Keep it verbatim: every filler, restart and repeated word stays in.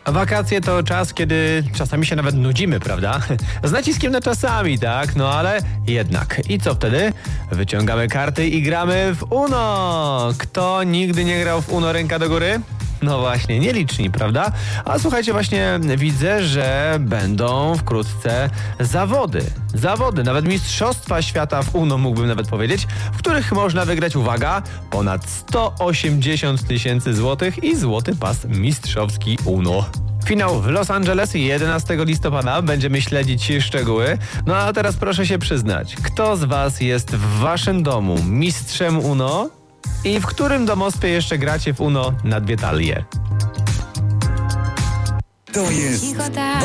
Wakacje to czas, kiedy czasami się nawet nudzimy, prawda? Z naciskiem na czasami, tak? No ale jednak. I co wtedy? Wyciągamy karty i gramy w Uno. Kto nigdy nie grał w Uno, ręka do góry? No właśnie, nieliczni, prawda? A słuchajcie, właśnie widzę, że będą wkrótce zawody. Zawody, nawet mistrzostwa świata w Uno, mógłbym nawet powiedzieć, w których można wygrać, uwaga, ponad sto osiemdziesiąt tysięcy złotych i złoty pas mistrzowski Uno. Finał w Los Angeles jedenastego listopada. Będziemy śledzić szczegóły. No a teraz proszę się przyznać, kto z was jest w waszym domu mistrzem Uno? I w którym domostwie jeszcze gracie w Uno na dwie talie? To jest